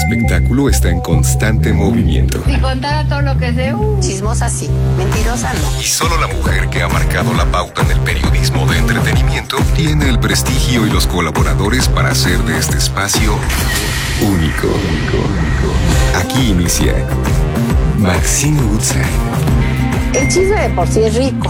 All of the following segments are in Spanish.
espectáculo está en constante movimiento. Si contara todo lo que sé, chismosa sí, mentirosa no. Y solo la mujer que ha marcado la pauta en el periodismo de entretenimiento tiene el prestigio y los colaboradores para hacer de este espacio único. Aquí inicia Maxine Woodside. El chisme de por sí es rico.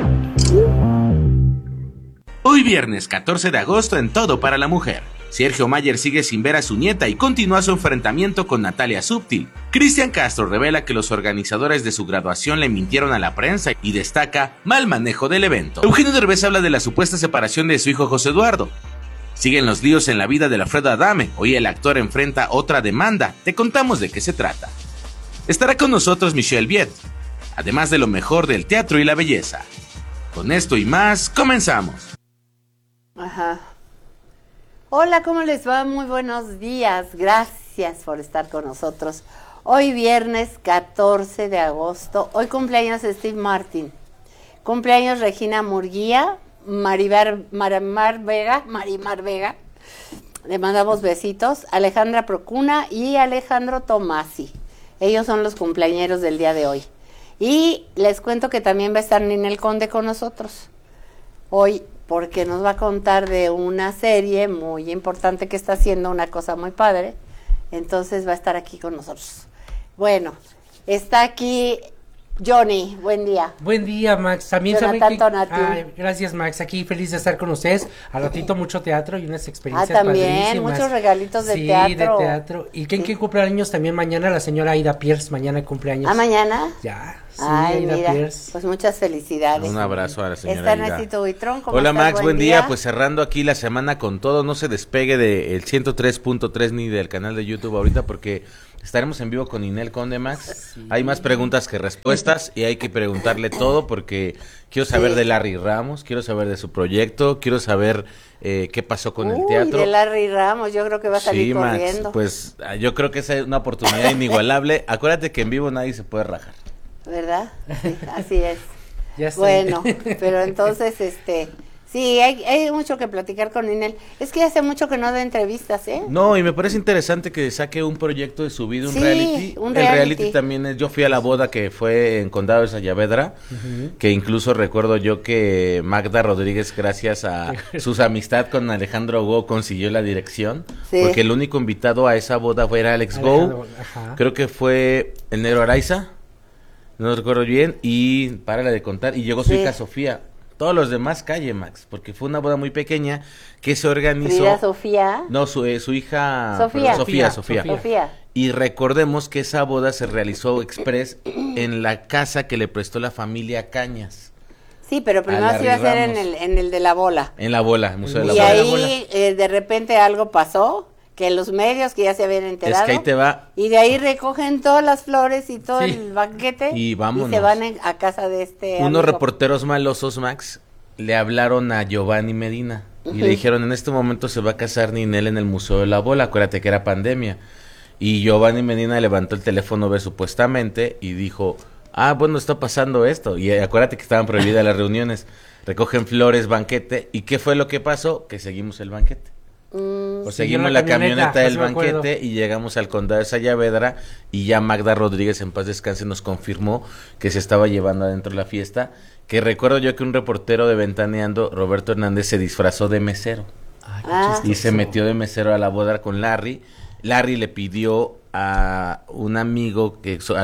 Hoy viernes 14 de agosto en Todo para la Mujer. Sergio Mayer sigue sin ver a su nieta y continúa su enfrentamiento con Natalia Súbtil. Cristian Castro revela que los organizadores de su graduación le mintieron a la prensa y destaca mal manejo del evento. Eugenio Derbez habla de la supuesta separación de su hijo José Eduardo. Siguen los líos en la vida de Alfredo Adame. Hoy el actor enfrenta otra demanda. Te contamos de qué se trata. Estará con nosotros Michelle Viet, además de lo mejor del teatro y la belleza. Con esto y más, comenzamos. Ajá. Hola, ¿cómo les va? Muy buenos días. Gracias por estar con nosotros. Hoy viernes 14 de agosto. Hoy cumpleaños Steve Martin. Cumpleaños Regina Murguía, Marimar Vega. Le mandamos besitos. Alejandra Procuna y Alejandro Tomasi. Ellos son los cumpleañeros del día de hoy. Y les cuento que también va a estar Ninel Conde con nosotros hoy, porque nos va a contar de una serie muy importante que está haciendo, una cosa muy padre. Entonces va a estar aquí con nosotros. Bueno, está aquí Johnny, buen día. Buen día, Max. También Jonathan Tonatiuh. Gracias, Max. Aquí feliz de estar con ustedes. Al ratito mucho teatro y unas experiencias también, padrísimas. muchos regalitos de sí, teatro. Sí, de teatro. ¿Y quién cumpleaños también mañana? La señora Aida Pierce, mañana cumpleaños. ¿Mañana? Ya, sí, Ay, Aida mira, Pierce. Pues muchas felicidades. Un abrazo a la señora Está Aida. Ernesito Buitrón, ¿cómo Hola estás? Max, buen día. Pues cerrando aquí la semana con todo. No se despegue del 103.3 ni del canal de YouTube ahorita porque estaremos en vivo con Ninel Conde, Max. Sí. Hay más preguntas que respuestas y hay que preguntarle todo porque quiero saber de Larry Ramos, quiero saber de su proyecto, quiero saber qué pasó con el teatro. De Larry Ramos, yo creo que va a salir corriendo. Max, pues yo creo que esa es una oportunidad inigualable. Acuérdate que en vivo nadie se puede rajar. ¿Verdad? Sí, así es. Ya está. Bueno, pero entonces, sí, hay mucho que platicar con Ninel. Es que hace mucho que no da entrevistas, ¿eh? No, y me parece interesante que saque un proyecto de su vida, un Sí, reality. un El reality. reality también es, yo fui a la boda que fue en Condado de Sayavedra, que incluso recuerdo yo que Magda Rodríguez, gracias a su amistad con Alejandro Go, consiguió la dirección, Sí. porque el único invitado a esa boda fue Alex Go, creo que fue el Negro Araiza, no recuerdo bien, y párale de contar, y llegó su hija Sofía. Todos los demás calle, Max, porque fue una boda muy pequeña que se organizó. Frida Sofía. No, su hija. Sofía. Perdón, Sofía. Y recordemos que esa boda se realizó express en la casa que le prestó la familia Cañas. Sí, pero primero se iba a hacer en el de la bola. En la bola, el Museo de la Y Bola. ahí de repente algo pasó, que los medios que ya se habían enterado. Es que ahí te va. Y de ahí recogen todas las flores y todo el banquete. Y vámonos. Y se van a casa de Unos amigo. reporteros malosos, Max, le hablaron a Giovanni Medina. Y le dijeron, en este momento se va a casar Ninel en el Museo de la Bola. Acuérdate que era pandemia. Y Giovanni Medina levantó el teléfono, supuestamente, y dijo, bueno, está pasando esto. Y acuérdate que estaban prohibidas las reuniones. Recogen flores, banquete. ¿Y qué fue lo que pasó? Que seguimos el banquete. Pues seguimos la camioneta del banquete y llegamos al Condado de Sayavedra y ya Magda Rodríguez, en paz descanse, nos confirmó que se estaba llevando adentro la fiesta, que recuerdo yo que un reportero de Ventaneando, Roberto Hernández, se disfrazó de mesero y se metió de mesero a la boda con Larry. Larry le pidió a un amigo,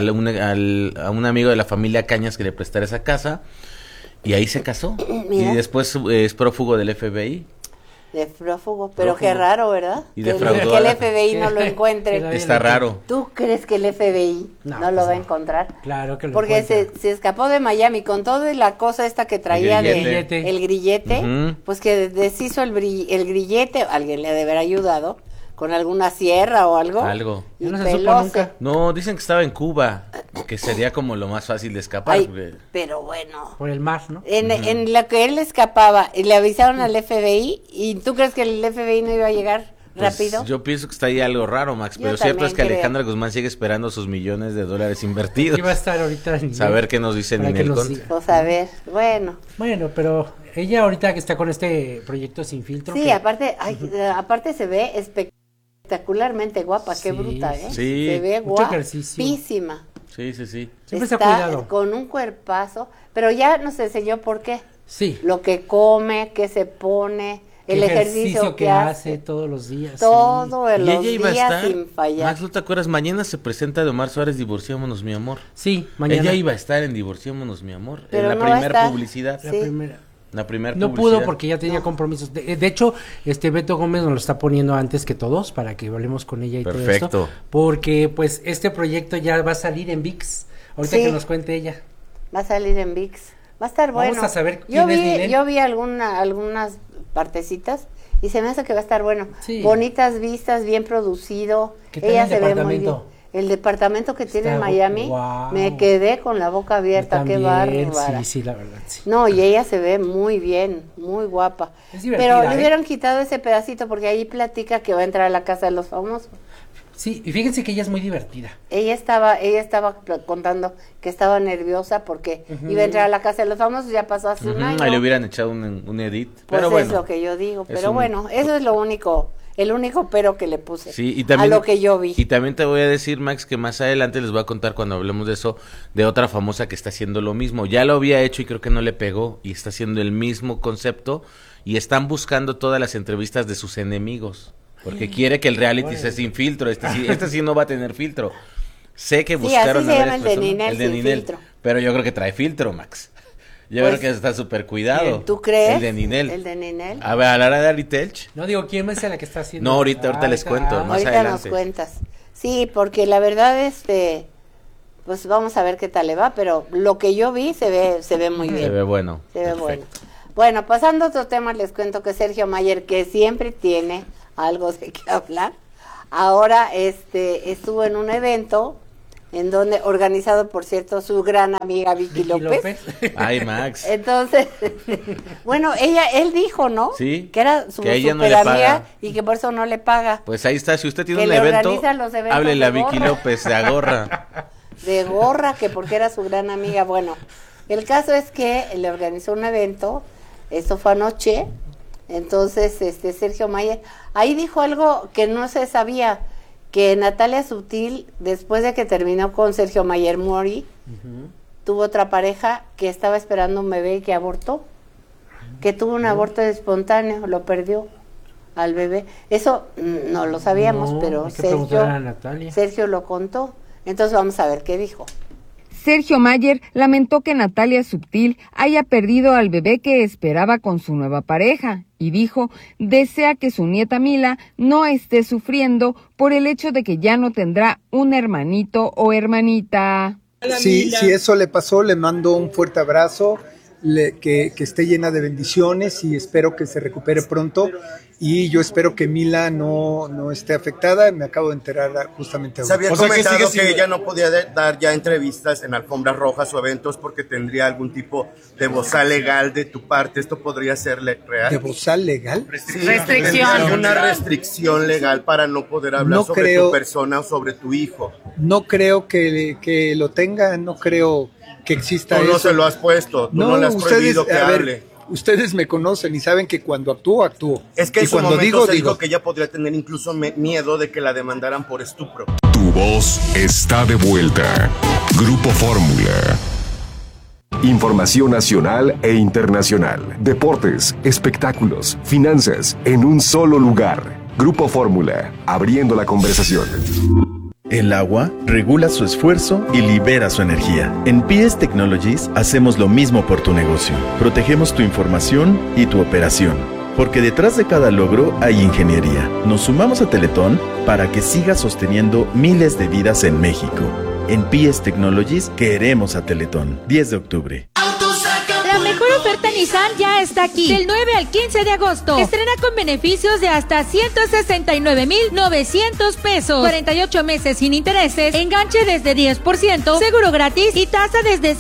a un amigo de la familia Cañas que le prestara esa casa y ahí se casó. Mira. Y después es prófugo del FBI. De prófugo, pero qué raro, ¿verdad? Y que defraudó el a la- FBI no lo encuentre. Está raro. ¿Tú crees que el FBI no lo va a encontrar? Claro que lo Porque encuentra. se escapó de Miami con toda la cosa esta que traía El grillete. el grillete, Ujú. pues que deshizo el grillete, alguien le ha de haber ayudado con alguna sierra o algo. Algo. Y Ya no se supo pelóse. nunca. No, dicen que estaba en Cuba, que sería como lo más fácil de escapar. Ay, porque- pero bueno. Por el mar, ¿no? En lo que él escapaba, y le avisaron al FBI, ¿y tú crees que el FBI no iba a llegar pues, rápido? yo pienso que está ahí algo raro, Max, Yo pero cierto también es que creo. Alejandra Guzmán sigue esperando sus millones de dólares invertidos. Iba a estar ahorita en Saber qué nos dice para que Ninel nos Conde. diga. Pues a ver, bueno. Bueno, pero ella ahorita que está con este proyecto Sin Filtro. Sí, que- aparte se ve espectacular espectacularmente guapa, qué bruta, ¿eh? Sí. Se ve Mucho ejercicio. guapísima. Sí. Siempre se ha Está cuidado. con un cuerpazo, pero ya nos enseñó por qué. Sí. Lo que come, qué se pone, el ejercicio que hace todos los días. todo Y los ella iba a días estar, sin fallar. Max, ¿no te acuerdas? Mañana se presenta de Omar Suárez, Divorciémonos, mi amor. Sí, mañana. Ella iba a estar en Divorciémonos, mi amor. Pero en la no va a primera estar. publicidad. La Sí. primera. La primera No publicidad. pudo porque ya tenía compromisos. De hecho, Beto Gómez nos lo está poniendo antes que todos para que hablemos con ella y todo Perfecto. esto. Porque pues este proyecto ya va a salir en ViX. Ahorita Sí. que nos cuente ella. Va a salir en ViX. Va a estar Vamos bueno. a saber yo quién es vi, Ninel. yo vi algunas partecitas y se me hace que va a estar bueno. Sí. Bonitas vistas, bien producido. ¿Qué tal Ella el se ve muy bien. departamento? El departamento que tiene en Está Miami, guau. me quedé con la boca abierta, qué También, bárbara. Sí, la verdad, sí. No, y ella se ve muy bien, muy guapa. Es divertida, Pero le ¿eh? hubieran quitado ese pedacito porque ahí platica que va a entrar a la casa de los famosos. Sí, y fíjense que ella es muy divertida. Ella estaba contando que estaba nerviosa porque iba a entrar a la casa de los famosos, ya pasó hace un año. Ahí le hubieran echado un edit. Pues pero es bueno. lo que yo digo, es pero un- bueno, eso es lo único, el único pero que le puse Sí, y también, a lo que yo vi. Y también te voy a decir, Max, que más adelante les voy a contar cuando hablemos de eso, de otra famosa que está haciendo lo mismo. Ya lo había hecho y creo que no le pegó, y está haciendo el mismo concepto, y están buscando todas las entrevistas de sus enemigos, porque quiere que el reality sea sin filtro. Este sí no va a tener filtro. Sé que Sí, buscaron así se a llama varias el de personas- Ninel, el de sin Ninel, filtro. pero yo creo que trae filtro, Max. Yo Pues, creo que está súper cuidado. ¿Tú crees? El de Ninel. El de Ninel. A ver, a la hora de Ari Telch. No digo quién es la que está haciendo. No, ahorita les cuento, más Ahorita adelante. nos cuentas. Sí, porque la verdad, pues vamos a ver qué tal le va, pero lo que yo vi se ve muy bien. Se ve bueno. Se ve Perfecto. bueno. Bueno, pasando a otro tema, les cuento que Sergio Mayer, que siempre tiene algo de qué hablar, ahora estuvo en un evento en donde, organizado por cierto, su gran amiga Vicky López. Ay, Max. Entonces, bueno, él dijo, ¿no? Sí, Que era su que a ella no le super amiga paga. y que por eso no le paga. Pues ahí está, si usted tiene Que un le evento, organiza los eventos háblele a de Vicky gorra. López, se agorra. De gorra, que porque era su gran amiga. Bueno, el caso es que le organizó un evento, esto fue anoche, entonces Sergio Mayer, ahí dijo algo que no se sabía, que Natalia Sutil, después de que terminó con Sergio Mayer Mori, tuvo otra pareja que estaba esperando un bebé y que abortó, que tuvo un aborto espontáneo, lo perdió al bebé. Eso no lo sabíamos, No, pero hay que preguntar a Natalia. Sergio lo contó. Entonces vamos a ver qué dijo. Sergio Mayer lamentó que Natalia Subtil haya perdido al bebé que esperaba con su nueva pareja y dijo, desea que su nieta Mila no esté sufriendo por el hecho de que ya no tendrá un hermanito o hermanita. Sí, si eso le pasó, le mando un fuerte abrazo, que esté llena de bendiciones y espero que se recupere pronto. Y yo espero que Mila no esté afectada. Me acabo de enterar justamente Se ahora. había comentado que ella no podía dar ya entrevistas en alfombras rojas o eventos porque tendría algún tipo de bozal legal de tu parte. ¿Esto podría ser real? ¿De bozal legal? Sí, ¿tendría una restricción legal para no poder hablar No sobre creo. tu persona o sobre tu hijo? No creo que lo tenga, no creo que exista Tú no eso. se lo has puesto, tú no le has prohibido que a ver, hable. ustedes me conocen y saben que cuando actúo. Es que y en su cuando momento se digo. dijo que ella podría tener incluso miedo de que la demandaran por estupro. Tu voz está de vuelta. Grupo Fórmula. Información nacional e internacional. Deportes, espectáculos, finanzas, en un solo lugar. Grupo Fórmula, abriendo la conversación. El agua regula su esfuerzo y libera su energía. En PS Technologies hacemos lo mismo por tu negocio. Protegemos tu información y tu operación. Porque detrás de cada logro hay ingeniería. Nos sumamos a Teletón para que siga sosteniendo miles de vidas en México. En PS Technologies queremos a Teletón. 10 de octubre. La mejor oferta Nissan ya está aquí. Del 9 al 15 de agosto. Estrena con beneficios de hasta 169,900 pesos. 48 meses sin intereses. Enganche desde 10%. Seguro gratis y tasa desde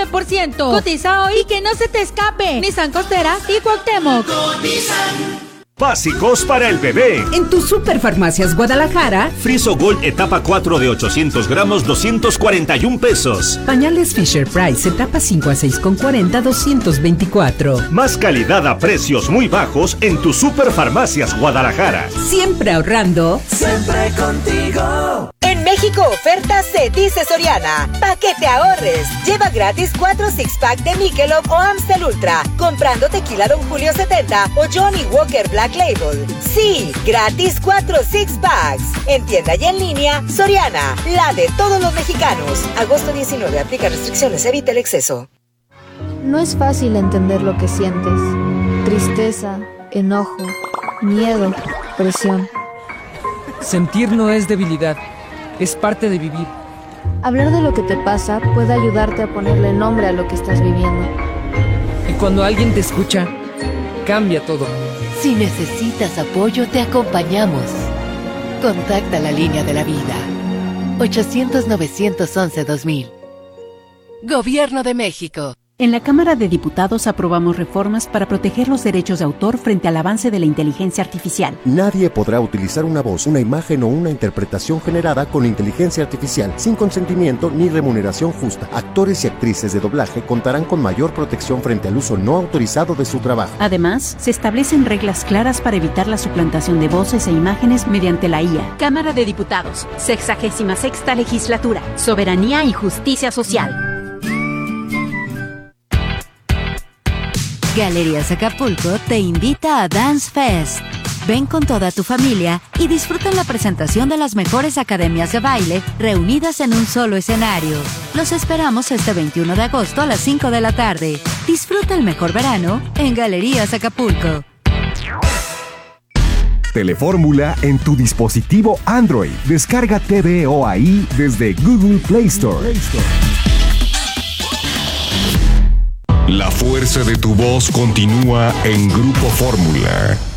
7.99%. Cotiza hoy y que no se te escape. Nissan Costera y Cuauhtémoc. Básicos para el bebé. En tus Superfarmacias Guadalajara, Friso Gold etapa 4 de 800 gramos, 241 pesos. pañales Fisher Price etapa 5 a 6,40, 224. Más calidad a precios muy bajos en tus Superfarmacias Guadalajara. Siempre ahorrando. Siempre contigo. En México, ofertas se dice Soriana. Pa' que te ahorres. Lleva gratis 4 six-pack de Michelob o Amstel Ultra. Comprando tequila Don Julio 70 o Johnny Walker Black Label. Sí, gratis 4 six-packs. En tienda y en línea, Soriana, la de todos los mexicanos. Agosto 19, aplica restricciones, evita el exceso. No es fácil entender lo que sientes. Tristeza, enojo, miedo, presión. Sentir no es debilidad, es parte de vivir. Hablar de lo que te pasa puede ayudarte a ponerle nombre a lo que estás viviendo. Y cuando alguien te escucha, cambia todo. Si necesitas apoyo, te acompañamos. Contacta la línea de la vida. 800-911-2000. Gobierno de México. En la Cámara de Diputados aprobamos reformas para proteger los derechos de autor frente al avance de la inteligencia artificial. Nadie podrá utilizar una voz, una imagen o una interpretación generada con inteligencia artificial sin consentimiento ni remuneración justa. Actores y actrices de doblaje contarán con mayor protección frente al uso no autorizado de su trabajo. Además, se establecen reglas claras para evitar la suplantación de voces e imágenes mediante la IA. Cámara de Diputados, 66ª Legislatura, Soberanía y Justicia Social. Galerías Acapulco te invita a Dance Fest. Ven con toda tu familia y disfruta la presentación de las mejores academias de baile reunidas en un solo escenario. Los esperamos este 21 de agosto a las 5 de la tarde. Disfruta el mejor verano en Galerías Acapulco. Telefórmula en tu dispositivo Android. Descarga TVO ahí desde Google Play Store. La fuerza de tu voz continúa en Grupo Fórmula.